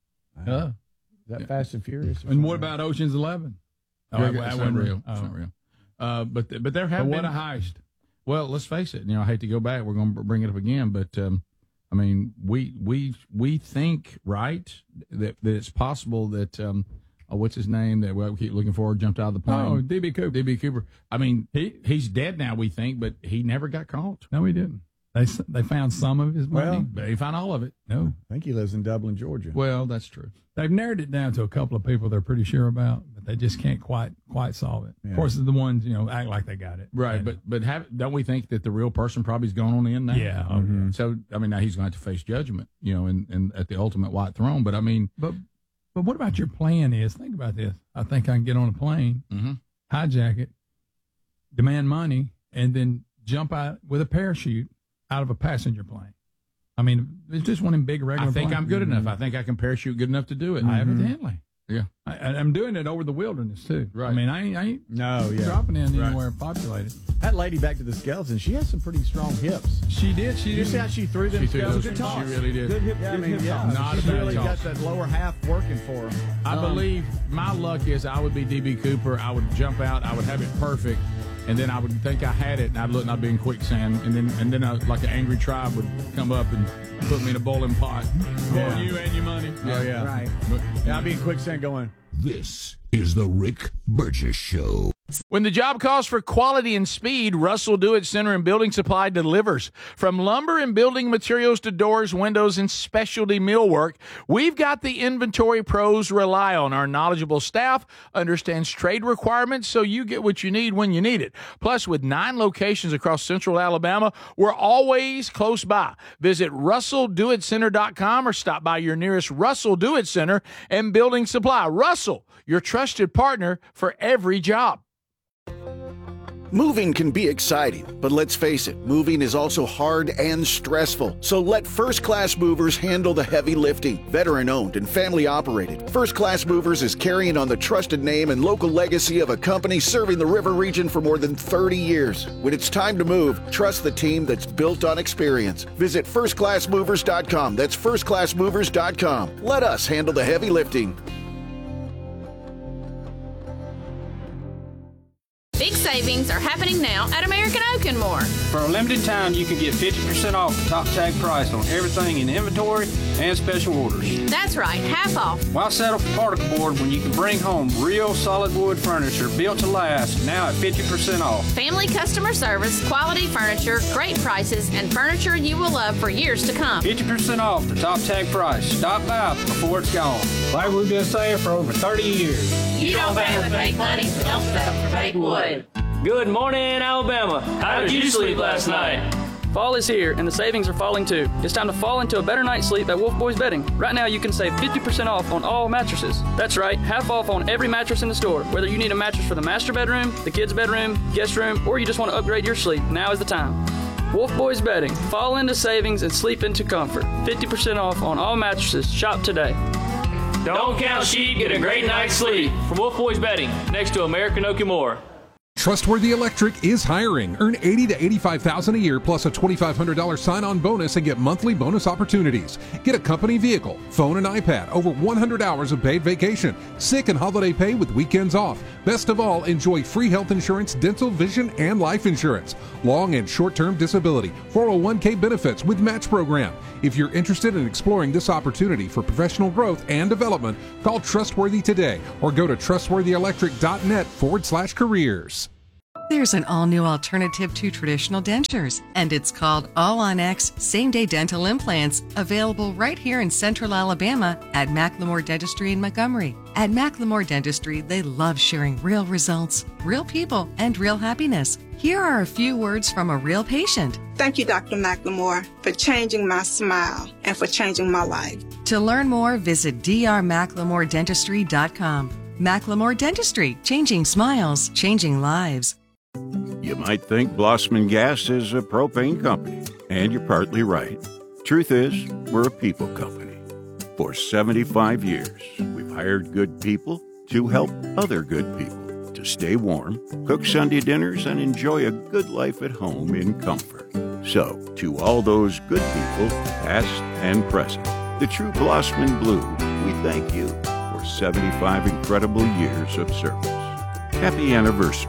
Uh, Is that Fast and Furious? or and what something? about Ocean's Eleven? Oh, Greg, that- it's that not wasn't real. It's Oh. not real. Uh, but th- but there have But been what a heist. Well, let's face it. You know, I hate to go back. We're going to bring it up again, but um, I mean, we we we think right that, that it's possible that um, oh, what's his name that we keep looking for jumped out of the plane. Oh, D B Cooper. D B Cooper. I mean, He- he's dead now. We think, but he never got caught. No, he didn't. They s- they found some of his money. Well, But he found all of it. No, I think he lives in Dublin, Georgia. Well, that's true. they've narrowed it down to a couple of people they're pretty sure about, but they just can't quite quite solve it. Yeah. Of course, the ones you know act like they got it. Right, And- but but have, don't we think that the real person probably's gone on in now? Yeah, oh, yeah. So I mean, now he's going to have to face judgment, you know, and and at the ultimate white throne. But I mean, But but what about your plan? Is think about this. I think I can get on a plane, mhm. hijack it, demand money, and then jump out with a parachute out of a passenger plane. I mean, it's just one of them big regular. I think planes. I'm good enough. I think I can parachute good enough to do it. I evidently. Yeah. I, and I'm doing it over the wilderness too. Right. I mean, I ain't, I ain't No, yeah. dropping in Right. anywhere populated. That lady back to the skeleton, she has some pretty strong hips. She did. She Did you did. see how she threw them She threw those- skeletons? she really did. Good hip, Yeah, I good mean, hip yeah, toss. Not she's a bad really toss. got that lower half working for her. I Um, believe my luck is I would be D B Cooper. I would jump out. I would have it perfect, and then I would think I had it, and I'd look and I'd be in quicksand, and then and then I, like an angry tribe would come up and put me in a boiling pot. Yeah. For you and your money. Oh, yeah. Right. But, Yeah, I'd be in quicksand going. This is the Rick Burgess Show. When the job calls for quality and speed, Russell Do It Center and Building Supply delivers. From lumber and building materials to doors, windows, and specialty millwork, we've got the inventory pros rely on. Our knowledgeable staff understands trade requirements so you get what you need when you need it. Plus, with nine locations across central Alabama, we're always close by. Visit russell do it center dot com or stop by your nearest Russell Do It Center and Building Supply. Russell, your trusted partner for every job. Moving can be exciting, but let's face it, moving is also hard and stressful. So let First Class Movers handle the heavy lifting. Veteran-owned and family-operated, First Class Movers is carrying on the trusted name and local legacy of a company serving the river region for more than thirty years. When it's time to move, trust the team that's built on experience. Visit first class movers dot com. That's first class movers dot com. Let us handle the heavy lifting. Big savings are happening now at American Oak and More. For a limited time, you can get fifty percent off the top tag price on everything in inventory and special orders. That's right, half off. Why settle for particle board when you can bring home real solid wood furniture built to last now at fifty percent off? Family customer service, quality furniture, great prices, and furniture you will love for years to come. fifty percent off the top tag price. Stop by before it's gone. Like we've been saying for over thirty years. You don't pay with fake money, so don't settle for fake wood. Good morning, Alabama. How did you sleep last night? Fall is here, and the savings are falling too. It's time to fall into a better night's sleep at Wolf Boys Bedding. Right now, you can save fifty percent off on all mattresses. That's right, half off on every mattress in the store. Whether you need a mattress for the master bedroom, the kids' bedroom, guest room, or you just want to upgrade your sleep, now is the time. Wolf Boys Bedding. Fall into savings and sleep into comfort. fifty percent off on all mattresses. Shop today. Don't count sheep, get a great night's sleep. From Wolf Boys Bedding, next to American Oak and More. Trustworthy Electric is hiring. Earn eighty thousand to eighty-five thousand dollars a year plus a twenty-five hundred dollars sign-on bonus and get monthly bonus opportunities. Get a company vehicle, phone and iPad, over one hundred hours of paid vacation, sick and holiday pay with weekends off. Best of all, enjoy free health insurance, dental, vision, and life insurance. Long and short-term disability, four oh one k benefits with match program. If you're interested in exploring this opportunity for professional growth and development, call Trustworthy today or go to trustworthyelectric.net forward slash careers. There's an all-new alternative to traditional dentures, and it's called All-On-X Same-Day Dental Implants, available right here in Central Alabama at Macklemore Dentistry in Montgomery. At Macklemore Dentistry, they love sharing real results, real people, and real happiness. Here are a few words from a real patient. Thank you, Doctor McLemore, for changing my smile and for changing my life. To learn more, visit d r macklemore dentistry dot com. Macklemore Dentistry, changing smiles, changing lives. You might think Blossman Gas is a propane company, and you're partly right. Truth is, we're a people company. For seventy-five years, we've hired good people to help other good people to stay warm, cook Sunday dinners, and enjoy a good life at home in comfort. So, to all those good people, past and present, the true Blossman Blue, we thank you for seventy-five incredible years of service. Happy anniversary.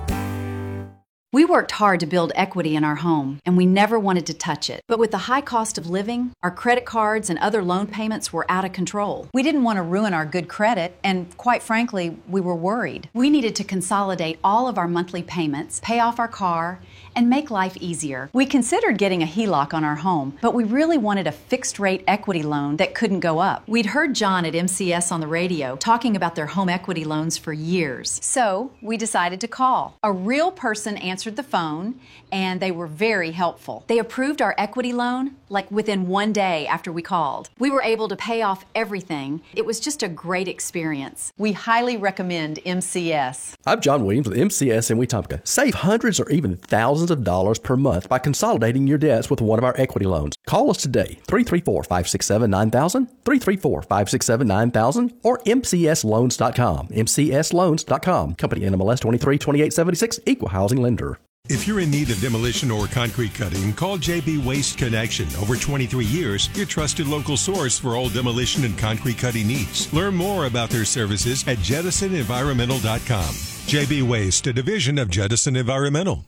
We worked hard to build equity in our home, and we never wanted to touch it. But with the high cost of living, our credit cards and other loan payments were out of control. We didn't want to ruin our good credit, and quite frankly, we were worried. We needed to consolidate all of our monthly payments, pay off our car, and make life easier. We considered getting a H E L O C on our home, but we really wanted a fixed-rate equity loan that couldn't go up. We'd heard John at M C S on the radio talking about their home equity loans for years. So we decided to call. A real person answered the phone, and they were very helpful. They approved our equity loan like within one day after we called. We were able to pay off everything. It was just a great experience. We highly recommend M C S. I'm John Williams with M C S in Wetumpka. Save hundreds or even thousands of dollars per month by consolidating your debts with one of our equity loans. Call us today, three three four, five six seven, nine thousand, three three four, five six seven, nine thousand, or m c s loans dot com, m c s loans dot com. Company N M L S twenty-three twenty-eight seventy-six, Equal Housing Lender. If you're in need of demolition or concrete cutting, call J B Waste Connection. Over twenty-three years, your trusted local source for all demolition and concrete cutting needs. Learn more about their services at jettison environmental dot com. J B Waste, a division of Jettison Environmental.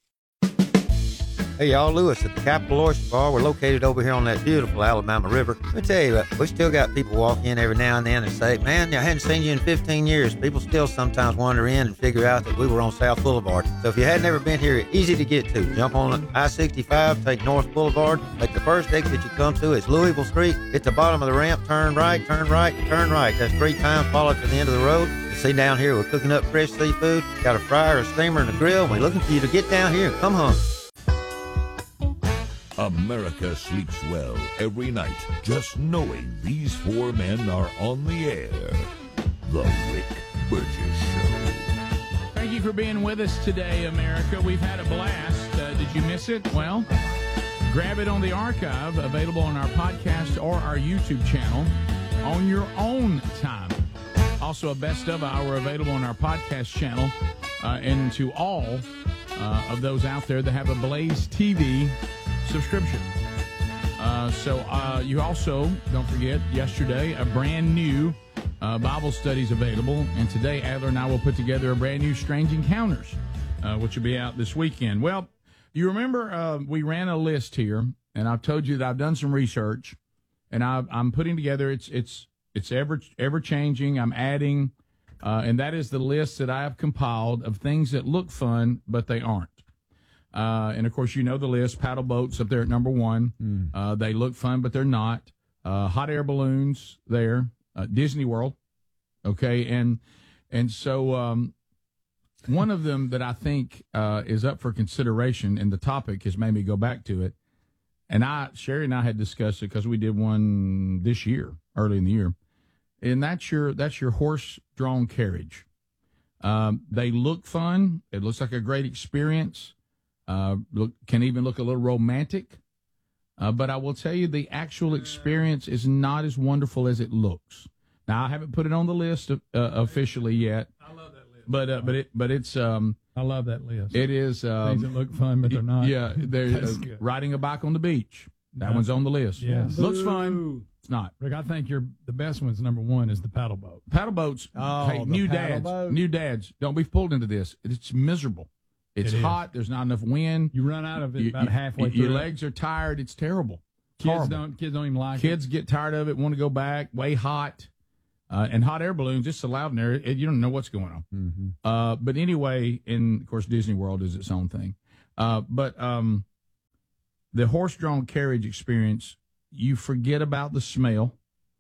Hey, y'all, Lewis at the Capital Oyster Bar. We're located over here on that beautiful Alabama River. Let me tell you, we still got people walk in every now and then and say, man, I hadn't seen you in fifteen years. People still sometimes wander in and figure out that we were on South Boulevard. So if you had never been here, easy to get to. Jump on I sixty-five, take North Boulevard. Take the first exit you come to, it's Louisville Street. Hit the bottom of the ramp, turn right, turn right, turn right. That's three times, follow to the end of the road. You see down here, we're cooking up fresh seafood. Got a fryer, a steamer, and a grill. We're looking for you to get down here and come home. America sleeps well every night just knowing these four men are on the air. The Rick Burgess Show. Thank you for for being with us today, America. We've had a blast. Uh, did you miss it? Well, grab it on the archive, available on our podcast or our YouTube channel on your own time. Also, a best of hour available on our podcast channel, uh, and to all uh, of those out there that have a Blaze T V subscription. Uh, so uh, you also, don't forget, yesterday, a brand new uh, Bible studies available. And today, Adler and I will put together a brand new Strange Encounters, uh, which will be out this weekend. Well, you remember uh, we ran a list here, and I've told you that I've done some research, and I've, I'm putting together, it's it's it's ever ever changing. I'm adding, uh, and that is the list that I have compiled of things that look fun, but they aren't. Uh, and, of course, you know the list. Paddle boats up there at number one. Mm. Uh, they look fun, but they're not. Uh, hot air balloons there. Uh, Disney World. Okay. And and so um, one of them that I think uh, is up for consideration, and the topic has made me go back to it. And I, Sherry and I had discussed it because we did one this year, early in the year. And that's your, that's your horse-drawn carriage. Um, they look fun. It looks like a great experience. Uh, look, can even look a little romantic. Uh, but I will tell you, the actual experience is not as wonderful as it looks. Now, I haven't put it on the list uh, officially yet. I love that list. But uh, but it but it's um. I love that list. It is um, things that look fun, but they're not. Yeah, they're uh, riding a bike on the beach. That one's on the list. Yes. Looks fun. It's not. Rick, I think you're the best one's number one is the paddle boat. Paddle boats. Oh, hey, the new paddle dads. boat. New dads. Don't be pulled into this. It's miserable. It's It is. hot. There's not enough wind. You run out of it You- about you- halfway Your through. legs are tired. It's terrible. It's Kids horrible. don't. Kids don't even like Kids it. get tired of it, want to go back. Way hot, uh, and hot air balloons. Just so loud in there, it, you don't know what's going on. Mm-hmm. Uh, but anyway, and of course, Disney World is its own thing. Uh, but um, the horse-drawn carriage experience, you forget about the smell.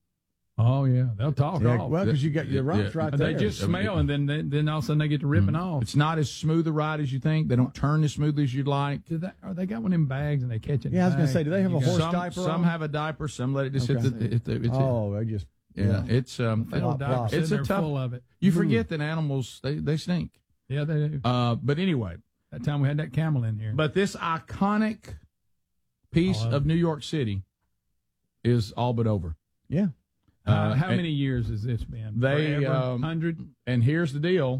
Oh yeah, they'll talk Yeah, off. well, 'cause you got your rocks right They there. just smell, and then then, then all of a sudden they get to ripping off. It's not as smooth a ride as you think. They don't turn as smooth as you'd like. Do they, or they got one in bags and they catch it. in Yeah, I was gonna bags. say, do they have a You got- horse some, diaper Some on? have a diaper. Some let it just Okay. hit the. Hit the it's Oh, they just yeah. yeah. It's um. Little Plop, diapers plop. sitting It's a there tough. full of it. You forget that animals they they stink. Yeah, they do. Uh, but anyway, That time we had that camel in here. but this iconic piece I love of New York City is all but over. Yeah. Uh, Uh, how and many years has this been? They Forever? um, hundred. And here's the deal.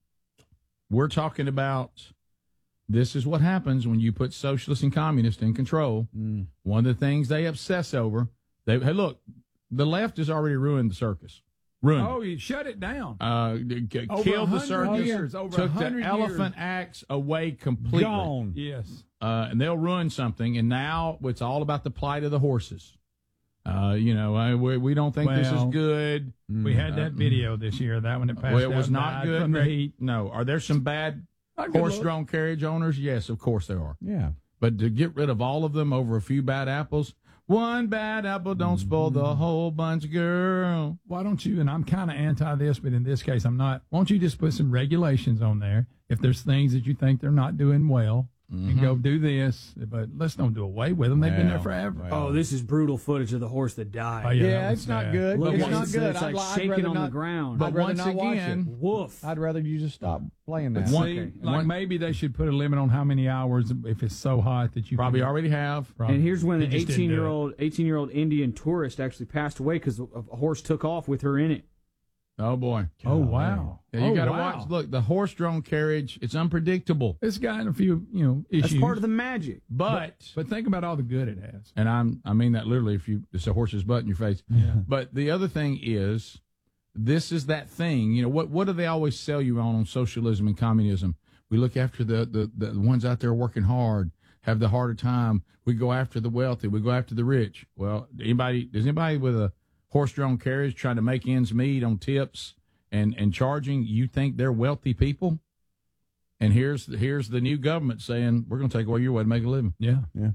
We're talking about this is what happens when you put socialists and communists in control. Mm. One of the things they obsess over. They hey look, the left has already ruined the circus. Ruined. Oh, it. you shut it down. Uh, g- g- Over killed the a hundred circus. years, over took a the hundred elephant years. acts away completely. Gone. Yes. Uh, and they'll ruin something. And now it's all about the plight of the horses. Uh, you know, I, we, we don't think this is Well, good. We had that Uh, video this year. That one that passed Well, it out was and not died good. from the Greg. heat. No. Are there some bad Not good horse-drawn carriage owners? Yes, of course there are. Yeah. But to get rid of all of them over a few bad apples, one bad apple don't spoil the whole bunch, girl. Why don't you? And I'm kind of anti this, but in this case, I'm not. Why don't you just put some regulations on there? If there's things that you think they're not doing well, and go do this, but let's don't do away with them. They've been there Well, forever. well. Oh, this is brutal footage of the horse that died. Oh, Yeah, yeah, that was it's not sad. good. Look it's at not it. good. It's like I'd, I'd shaking rather on not, the ground. But I'd rather once not watch again- it. Woof. I'd rather you just stop playing that. See, Okay. like One- maybe they should put a limit on how many hours if it's so hot that you Probably can, already have. Probably. And here's when They the just didn't do it. eighteen-year-old eighteen-year-old Indian tourist actually passed away because a a horse took off with her in it. Oh, boy. Oh wow! Yeah, you oh, got to wow. watch. Look, the horse-drawn carriage, it's unpredictable. It's gotten a few, you know, issues. That's part of the magic. But, But think about all the good it has. and I'm, I mean that literally, if you, it's a horse's butt in your face. Yeah. But the other thing is, this is that thing, you know, what, what do they always sell you on on socialism and communism? We look after the, the, the ones out there working hard, have the harder time. We go after the wealthy. We go after the rich. Well, anybody, does anybody with a horse-drawn carriage trying to make ends meet on tips and, and charging, you think they're wealthy people? And here's, here's the new government saying, we're going to take away your way to make a living. Yeah, Yeah.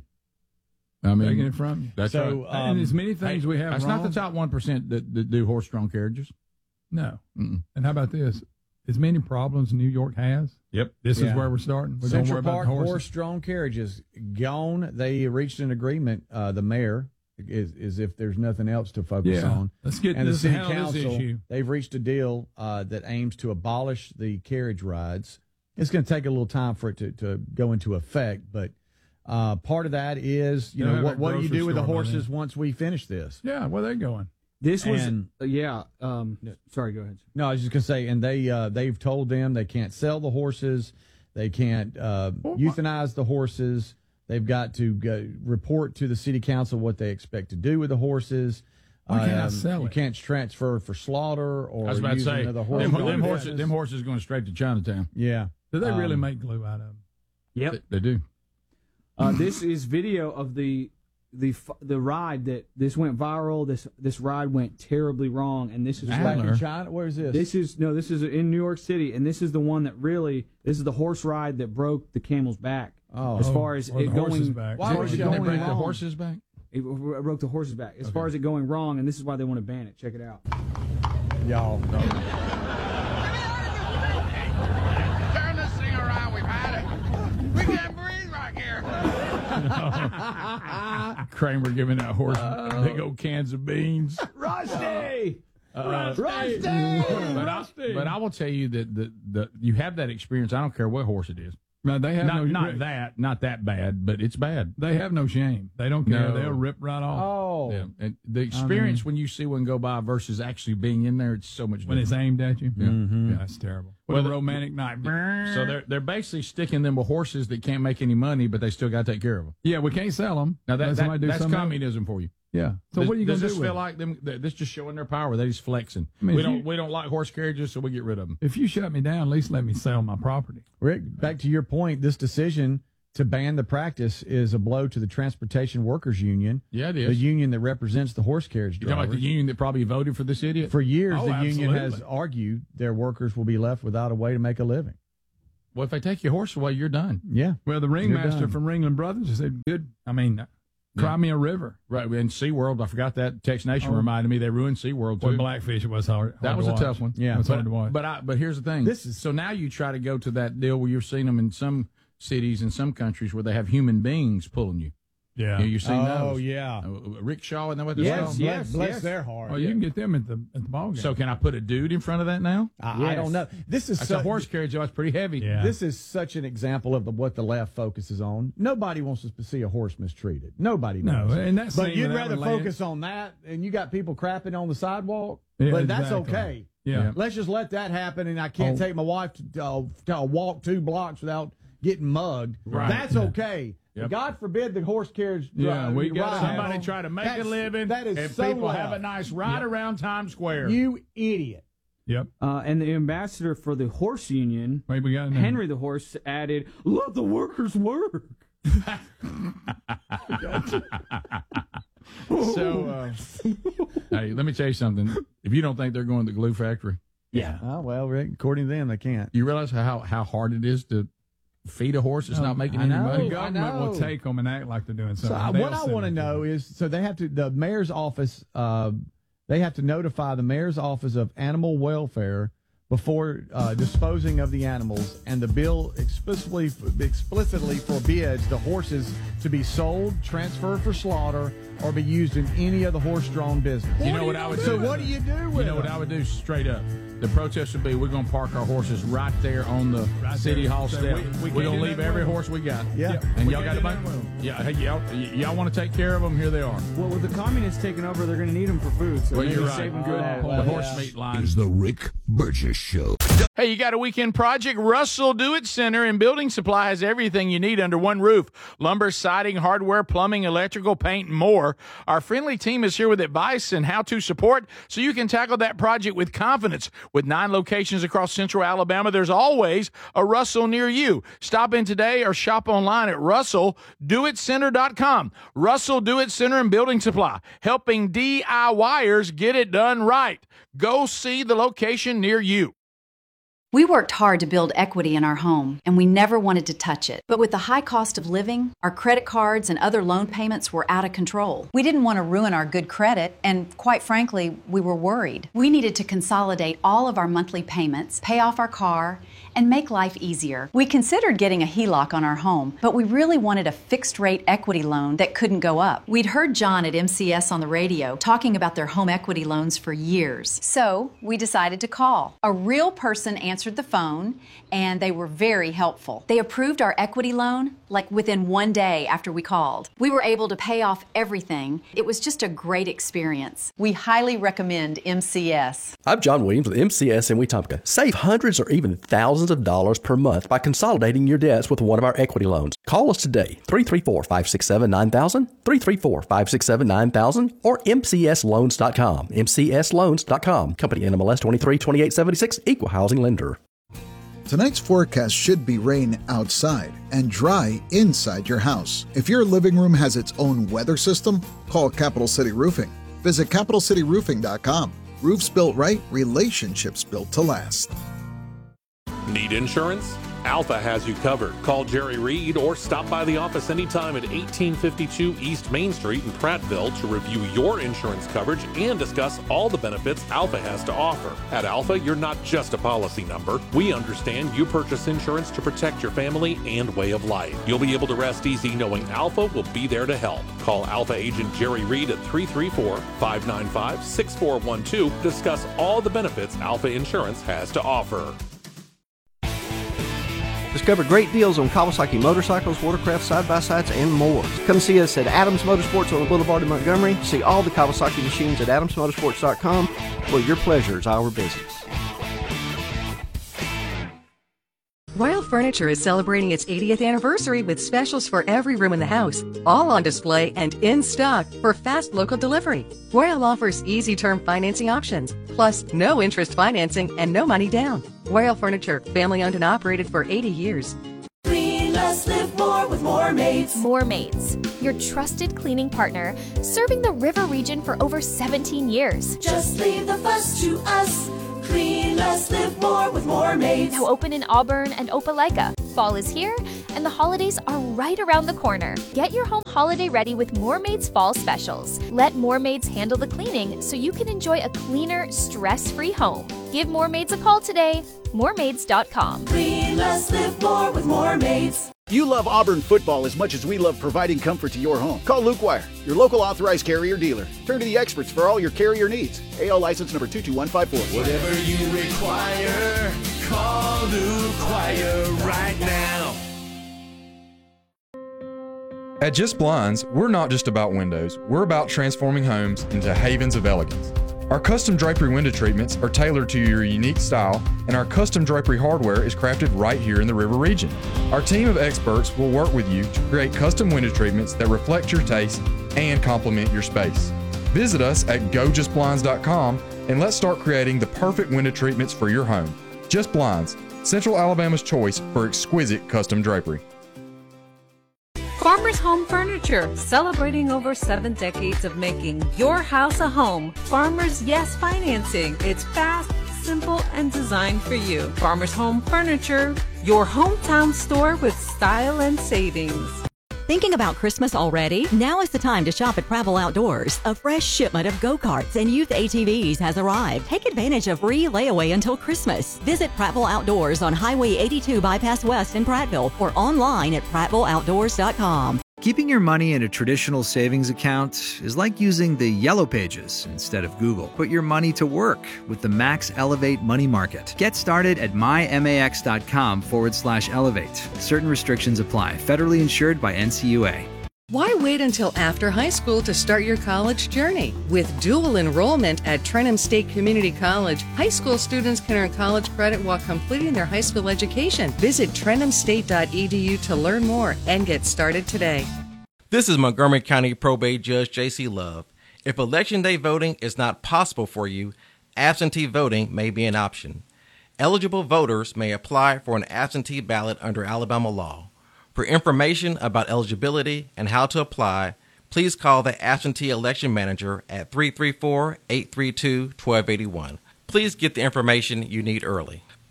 I mean, taking it from you. that's So, right. um, and as many things Hey, we have That's wrong. not the top one percent that, that do horse-drawn carriages. No. Mm-mm. And how about this? As many problems New York has. Yep. This Yeah. is where we're starting. We don't worry Central about Park the horses. horse-drawn carriages gone. They reached an agreement. Uh, the mayor is, is if there's nothing else to focus Yeah. on. Let's get and the this city handle this council. issue. They've reached a deal uh, that aims to abolish the carriage rides it's going to take a little time for it to, to go into effect. But uh, part of that is, you They know, have what, a what do you grocery do with the store by horses then. once we finish this? Yeah, where they going? This was, And- uh, yeah. Um, sorry, go ahead. No, I was just going to say, and they uh, they've told them they can't sell the horses, they can't uh, euthanize the horses. They've got to go, report to the city council what they expect to do with the horses. Why can't I Um, sell You it? can't transfer for slaughter or I was about to use say, another horse. them, for them horses, business. them horses going straight to Chinatown. Yeah. Do they really Um, make glue out of them? Yep. They, they do. Uh, this is video of the the f- the ride that this went viral. This this ride went terribly wrong, and this is Back what- in China? Where is this? This is no, this is in New York City, and this is the one that really this is the horse ride that broke the camel's back. Oh. as far as Or it the horse's going, back. as Why far was as it it going going break the wrong. horse's back? It r- broke the horse's back. As Okay. far as it going wrong, and this is why they want to ban it. Check it out. Y'all. Turn this thing around. We've had it. We can't breathe right here. Kramer giving that horse big old cans of beans. Rusty! Uh, Rusty! But I, but I will tell you that the, the you have that experience. I don't care what horse it is. No, they have Not, no not that, not that bad, but it's bad. They have no shame. They don't care. No. They'll rip right off. Oh. Yeah. And the experience when you see one go by versus actually being in there, it's so much When different. it's aimed at you. Yeah. Mm-hmm. Yeah, that's terrible. What Well, a the- romantic night. So they're they're basically sticking them with horses that can't make any money, but they still got to take care of them. Yeah, we can't sell them. Now that, Let that somebody do that's something else. communism for you. Yeah. So does, what are you going does to do this with feel it? like them? This just showing their power. They just flexing. I mean, we if don't you- we don't like horse carriages, so we get rid of them. If you shut me down, at least let me sell my property. Rick, back to your point, this decision to ban the practice is a blow to the Transportation Workers Union. Yeah, it The is. union that represents the horse carriage You're talking about drivers. the union that probably voted for this idiot? For years, Oh, the union has absolutely. argued their workers will be left without a way to make a living. Well, if they take your horse away, you're done. Yeah. Well, the You're ringmaster done. from Ringling Brothers said, good. I mean, cry Yeah. me a river. Right. And SeaWorld, I forgot that. Tex Nation Oh. reminded me they ruined SeaWorld, too. Boy, Blackfish was hard. That hard was to a watch. tough one. Yeah. It was but, hard to watch. But I, but here's the thing. This is- so now you try to go to that deal where you've seen them in some cities and some countries where they have human beings pulling you. yeah. You know, you've seen Oh, those. yeah. Uh, rickshaw, isn't that what they're Yes, called? yes, bless yes. their heart. Oh, you can get them at the at the ball game. So can I put a dude in front of that now? I, I Yes. don't know. This is That's so, a horse carriage. Though. It's pretty heavy. Yeah. This is such an example of the, what the left focuses on. Nobody wants to see a horse mistreated. Nobody No, does. and that's but saying you'd that rather would land- focus on that, and you got people crapping on the sidewalk. Yeah, but that's exactly. okay. Yeah. Let's just let that happen, and I can't Oh. take my wife to, uh, to a walk two blocks without getting mugged. Right. That's okay. Yep. God forbid the horse carriage. Yeah, uh, we ride. gotta have- Somebody try to make That's- a living, That is and so people left. have a nice ride around Times Square. You idiot. Yep. Uh, and the ambassador for the horse union, Wait, we got it now. Henry the horse, added, "Let the workers work." So, uh, hey, let me tell you something. If you don't think they're going to the glue factory, Yeah. Oh, well, Rick, according to them, they can't. you realize how, how hard it is to feed a horse that's not making I any know. money? The government will know. take them and act like they're doing So something. I, They'll what I send want to them know you. is, so they have to, the mayor's office, uh, they have to notify the mayor's office of animal welfare before uh, disposing of the animals, and the bill explicitly explicitly forbids the horses to be sold, transferred for slaughter, or be used in any other horse-drawn business. You know what I would do? So what do you do with You know what them? I would do straight up? The protest would be, we're going to park our horses right there on the Right city there. hall So step. we- we We, are can't going do to leave nothing every with 'em. horse we got. Yeah. And We y'all got can't a do bunch. nothing with 'em. Yeah, hey, y'all, y- y'all want to take care of them? Here they are. Well, with the communists taking over, they're going to need them for food. So Well, maybe you're right. save them good. Uh, for the that. horse meat line. Is the Rick Burgess Show. Hey, you got a weekend project? Russell Do It Center and Building Supply has everything you need under one roof. Lumber, siding, hardware, plumbing, electrical, paint, and more. Our friendly team is here with advice and how to support so you can tackle that project with confidence. With nine locations across central Alabama, there's always a Russell near you. Stop in today or shop online at russell do it center dot com. Russell Do It Center and Building Supply, helping DIYers get it done right. Go see the location near you. We worked hard to build equity in our home, and we never wanted to touch it. But with the high cost of living, our credit cards and other loan payments were out of control. We didn't want to ruin our good credit, and quite frankly, we were worried. We needed to consolidate all of our monthly payments, pay off our car, and make life easier. We considered getting a H E L O C on our home, but we really wanted a fixed-rate equity loan that couldn't go up. We'd heard John at M C S on the radio talking about their home equity loans for years. So we decided to call. A real person answered the phone, and they were very helpful. They approved our equity loan like within one day after we called. We were able to pay off everything. It was just a great experience. We highly recommend M C S. I'm John Williams with M C S in Wetumpka. Save hundreds or even thousands of dollars per month by consolidating your debts with one of our equity loans. Call us today, three three four, five six seven, nine thousand, three three four, five six seven, nine thousand, or M C S loans dot com. M C S loans dot com. Company N M L S twenty-three twenty-eight seventy-six, Equal Housing Lender. Tonight's forecast should be rain outside and dry inside your house. If your living room has its own weather system, call Capital City Roofing. Visit capital city roofing dot com. Roofs built right, relationships built to last. Need insurance? Alpha has you covered. Call Jerry Reed or stop by the office anytime at eighteen fifty-two East Main Street in Prattville to review your insurance coverage and discuss all the benefits Alpha has to offer. At Alpha, you're not just a policy number. We understand you purchase insurance to protect your family and way of life. You'll be able to rest easy knowing Alpha will be there to help. Call Alpha agent Jerry Reed at three three four, five nine five, six four one two to discuss all the benefits Alpha Insurance has to offer. Discover great deals on Kawasaki motorcycles, watercraft, side-by-sides, and more. Come see us at Adams Motorsports on the Boulevard in Montgomery. See all the Kawasaki machines at adams motorsports dot com, where your pleasure is our business. Royal Furniture is celebrating its eightieth anniversary with specials for every room in the house, all on display and in stock for fast local delivery. Royal offers easy term financing options, plus no interest financing and no money down. Royal Furniture, family owned and operated for eighty years. Clean less, live more with More Maids. More Maids, your trusted cleaning partner, serving the river region for over seventeen years. Just leave the fuss to us. Clean less, live more with More Maids. Now open in Auburn and Opelika. Fall is here, and the holidays are right around the corner. Get your home holiday ready with More Maids Fall Specials. Let More Maids handle the cleaning so you can enjoy a cleaner, stress-free home. Give More Maids a call today. more maids dot com. Clean less, live more with More Maids. You love Auburn football as much as we love providing comfort to your home. Call Luke Wire, your local authorized carrier dealer. Turn to the experts for all your carrier needs. A L license number two two one five four. Whatever you require, call Luke Wire right now. At Just Blinds, we're not just about windows. We're about transforming homes into havens of elegance. Our custom drapery window treatments are tailored to your unique style, and our custom drapery hardware is crafted right here in the River region. Our team of experts will work with you to create custom window treatments that reflect your taste and complement your space. Visit us at go just blinds dot com and let's start creating the perfect window treatments for your home. Just Blinds, Central Alabama's choice for exquisite custom drapery. Farmers Home Furniture, celebrating over seven decades of making your house a home. Farmers Yes Financing. It's fast, simple, and designed for you. Farmers Home Furniture, your hometown store with style and savings. Thinking about Christmas already? Now is the time to shop at Prattville Outdoors. A fresh shipment of go-karts and youth A T Vs has arrived. Take advantage of free layaway until Christmas. Visit Prattville Outdoors on Highway eighty-two Bypass West in Prattville or online at prattville outdoors dot com. Keeping your money in a traditional savings account is like using the Yellow Pages instead of Google. Put your money to work with the Max Elevate Money Market. Get started at mymax.com forward slash elevate. Certain restrictions apply. Federally insured by N C U A. Why wait until after high school to start your college journey? With dual enrollment at Trenham State Community College, high school students can earn college credit while completing their high school education. Visit trenham state dot e d u to learn more and get started today. This is Montgomery County Probate Judge J C Love. If Election Day voting is not possible for you, absentee voting may be an option. Eligible voters may apply for an absentee ballot under Alabama law. For information about eligibility and how to apply, please call the absentee election manager at three three four, eight three two, one two eight one. Please get the information you need early.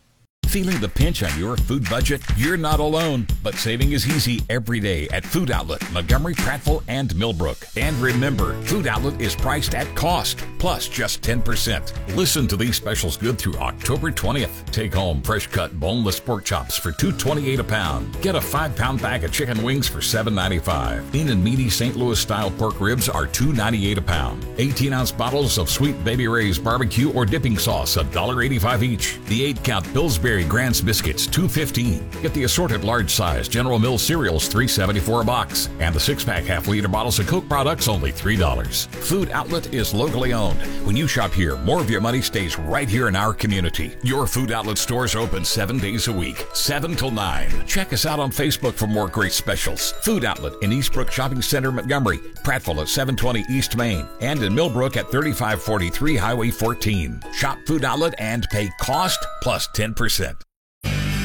Feeling the pinch on your food budget? You're not alone, but saving is easy every day at Food Outlet, Montgomery, Prattville, and Millbrook. And remember, Food Outlet is priced at cost, plus just ten percent. Listen to these specials good through October twentieth. Take home fresh cut boneless pork chops for two dollars and twenty-eight cents a pound. Get a five pound bag of chicken wings for seven dollars and ninety-five cents. Lean and meaty Saint Louis style pork ribs are two dollars and ninety-eight cents a pound. eighteen ounce bottles of Sweet Baby Ray's barbecue or dipping sauce, one dollar and eighty-five cents each. The eight count Pillsbury Grants biscuits, two dollars and fifteen cents. Get the assorted large size General Mills cereals, three dollars and seventy-four cents a box. And the six pack half liter bottles of Coke products, only three dollars. Food Outlet is locally owned. When you shop here, more of your money stays right here in our community. Your Food Outlet stores are open seven days a week, seven till nine. Check us out on Facebook for more great specials. Food Outlet in Eastbrook Shopping Center, Montgomery, Prattville at seven twenty East Main, and in Millbrook at thirty-five forty-three Highway fourteen. Shop Food Outlet and pay cost plus ten percent.